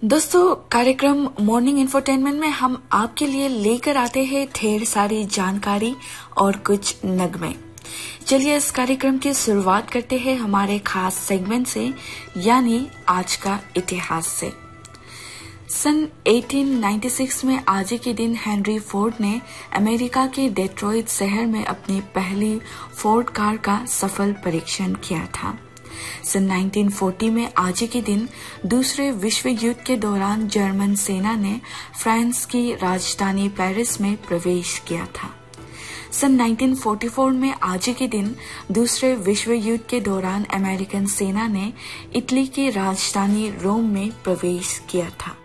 दोस्तों, कार्यक्रम morning infotainment में हम आपके लिए लेकर आते हैं ढेर सारी जानकारी और कुछ नगमे। चलिए इस कार्यक्रम की शुरुआत करते हैं हमारे खास सेगमेंट से, यानी आज का इतिहास से। सन 1896 में आज के दिन हेनरी फोर्ड ने अमेरिका के डेट्रॉइट शहर में अपनी पहली फोर्ड कार का सफल परीक्षण किया था। सन 1940 में आज के दिन दूसरे विश्व युद्ध के दौरान जर्मन सेना ने फ्रांस की राजधानी पेरिस में प्रवेश किया था। सन 1944 में आज के दिन दूसरे विश्व युद्ध के दौरान अमेरिकन सेना ने इटली की राजधानी रोम में प्रवेश किया था।